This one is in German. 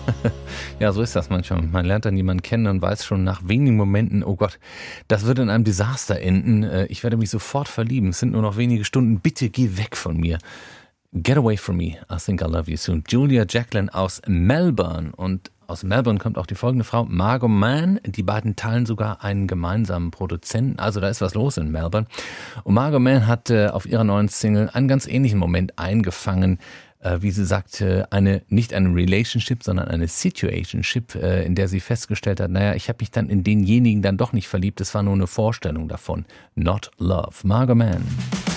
Ja, so ist das manchmal. Man lernt dann jemanden kennen und weiß schon nach wenigen Momenten, oh Gott, das wird in einem Desaster enden. Ich werde mich sofort verlieben. Es sind nur noch wenige Stunden. Bitte geh weg von mir. Get away from me. I think I love you soon. Julia Jacklin aus Melbourne. Und aus Melbourne kommt auch die folgende Frau, Margot Mann. Die beiden teilen sogar einen gemeinsamen Produzenten. Also da ist was los in Melbourne. Und Margot Mann hat auf ihrer neuen Single einen ganz ähnlichen Moment eingefangen. Wie sie sagte, nicht eine Relationship, sondern eine Situationship, in der sie festgestellt hat, naja, ich habe mich dann in denjenigen dann doch nicht verliebt, es war nur eine Vorstellung davon. Not love. Margot Mann.